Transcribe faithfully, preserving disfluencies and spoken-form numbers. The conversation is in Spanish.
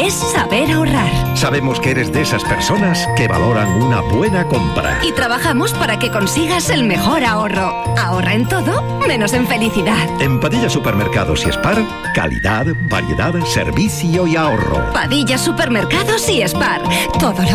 es saber ahorrar. Sabemos que eres de esas personas que valoran una buena compra. Y trabajamos para que consigas el mejor ahorro. Ahorra en todo, menos en felicidad. En Padilla Supermercados y Spar, calidad, variedad, servicio y ahorro. Padilla Supermercados y Spar. Todo lo